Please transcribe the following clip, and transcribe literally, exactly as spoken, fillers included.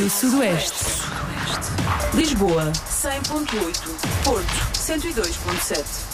Sudoeste. Lisboa, cem ponto oito. Porto, cento e dois ponto sete.